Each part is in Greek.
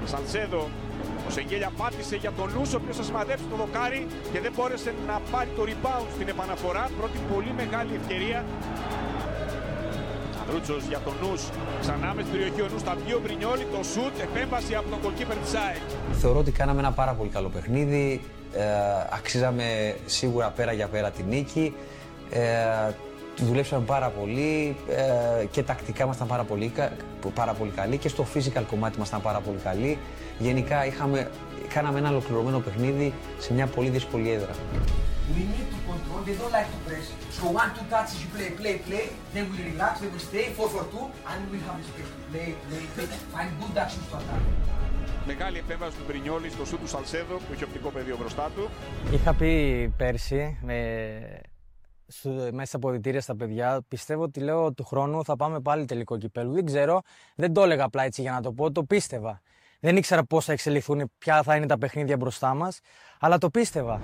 Σαλσέδο. Ο Σεγγέλια πάτησε για τον Νους, ο οποίος θα σημαδέψει το δοκάρι και δεν μπόρεσε να πάρει το rebound στην επαναφορά. Πρώτη πολύ μεγάλη ευκαιρία. Ανδρούτσος για τον Νους. Ξανά με στην περιοχή ο Νους, θα βγει ο Μπρινιόλι, το σουτ, επέμβαση από τον goalkeeper της ΑΕΚ. Θεωρώ ότι κάναμε ένα πάρα πολύ καλό παιχνίδι. Αξίζαμε σίγουρα πέρα για πέρα τη νίκη. Δουλέψαμε πάρα πολύ και τακτικά ήμασταν πάρα πολύ καλοί και στο physical κομμάτι ήμασταν πάρα πολύ καλοί. Γενικά κάναμε ένα ολοκληρωμένο παιχνίδι σε μια πολύ δύσκολη έδρα. We need to control, they don't like to press. So 1-2 touches you play, they will relax, they will stay 4-4-2 and we will have the space to play, find good actions to attack. Μεγάλη επέμβαση του Μπρινιόλι στο σουτ του Σαλσέδο που είχε οπτικό πεδίο μπροστά του. Είχα πει πέρσι μέσα στα αποδυτήρια στα παιδιά, πιστεύω ότι λέω του χρόνου θα πάμε πάλι τελικό κυπέλλου. Δεν ξέρω, δεν το έλεγα απλά έτσι για να το πω, το πίστευα. Δεν ήξερα πώς θα εξελιχθούν, ποια θα είναι τα παιχνίδια μπροστά μας, αλλά το πίστευα.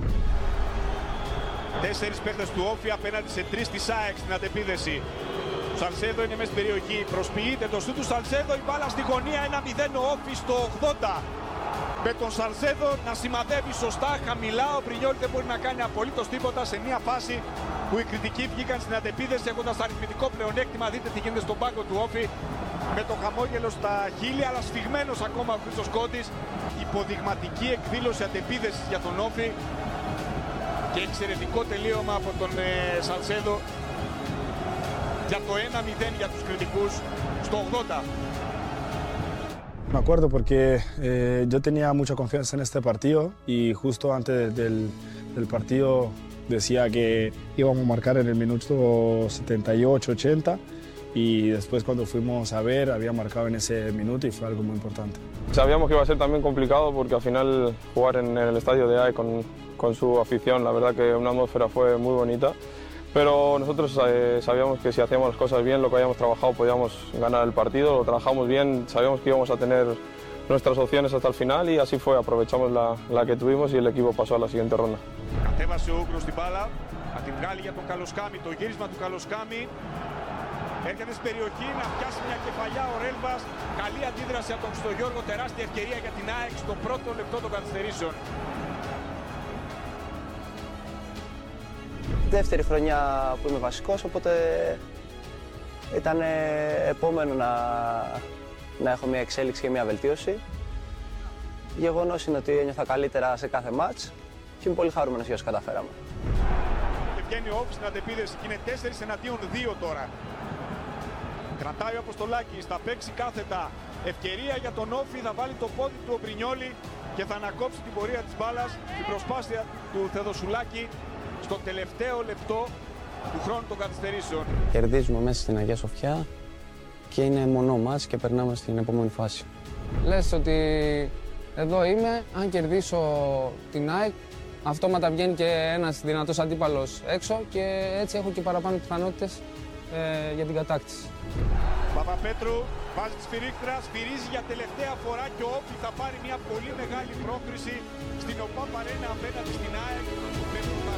4 παίκτες του Όφη απέναντι σε 3 της ΑΕΚ στην αντεπίδεση. Ο Σαλσέδο είναι μέσα στην περιοχή, προσποιείται το σουτ του Σαλσέδο, η μπάλα στη γωνία, 1-0 ο Όφη στο 80. Με τον Σαλσέδο να σημαδεύει σωστά, χαμηλά, ο Μπρινιόλι δεν μπορεί να κάνει απολύτως τίποτα σε μια φάση που οι κριτικοί βγήκαν στην αντεπίδεση έχοντας αριθμητικό πλεονέκτημα. Δείτε τι γίνεται στον πάγκο του Όφη με το χαμόγελο στα χείλη, αλλά σφιγμένος ακόμα ο Χρήστος Κόντης. Υποδειγματική εκδήλωση αντεπίδεσης για τον Όφη και εξαιρετικό τελείωμα από τον Σαλσέδο για το 1-0 για τους κριτικούς στο 80. Me acuerdo porque yo tenía mucha confianza en este partido y justo antes del partido decía que íbamos a marcar en el minuto 78-80 y después cuando fuimos a ver había marcado en ese minuto y fue algo muy importante. Sabíamos que iba a ser también complicado porque al final jugar en el estadio de AE con su afición, la verdad que una atmósfera fue muy bonita. Pero nosotros sabíamos que si hacíamos las cosas bien, lo que habíamos trabajado, podíamos ganar el partido, lo trabajamos bien, sabíamos que íbamos a tener nuestras opciones hasta el final y así fue, aprovechamos la que tuvimos y el equipo pasó a la siguiente ronda. Κατέβασε ο Ούγκρος την μπάλα, θα την βγάλει για τον Καλοσκάμι, το γύρισμα του Καλοσκάμι. Έρχεται στην περιοχή να πιάσει μια κεφαλιά ο Ρέλβας, καλή αντίδραση από τον Χριστογιώργο, τεράστια ευκαιρία για την ΑΕΚ στο πρώτο λεπτό των καθυστερήσεων. Δεύτερη χρονιά που είμαι βασικός, οπότε ήταν επόμενο να έχω μια εξέλιξη και μια βελτίωση. Γεγονός είναι ότι ένιωθα καλύτερα σε κάθε μάτς και είμαι πολύ χαρούμενος για όσο καταφέραμε. Και βγαίνει ο Όφης στην αντεπίδεση και είναι 4 εναντίον 2 τώρα. Κρατάει ο Αποστολάκης, θα παίξει κάθετα. Ευκαιρία για τον Όφη, θα βάλει το πόδι του ο Μπρινιόλι και θα ανακόψει την πορεία της μπάλας. Την προσπάθεια του Θεοδοσουλάκη στο τελευταίο λεπτό του χρόνου των καθυστερήσεων. Κερδίζουμε μέσα στην Αγία Σοφιά και είναι μονό μας και περνάμε στην επόμενη φάση. Λες ότι εδώ είμαι, αν κερδίσω την ΑΕΚ, αυτόματα βγαίνει και ένας δυνατός αντίπαλος έξω και έτσι έχω και παραπάνω πιθανότητες για την κατάκτηση. Παπαπέτρου βάζει τη σφυρίχτρα, σφυρίζει για τελευταία φορά και ο Όφη θα πάρει μια πολύ μεγάλη πρόκριση στην ΟΠΑΠ Αρένα απέναντι στην ΑΕΚ.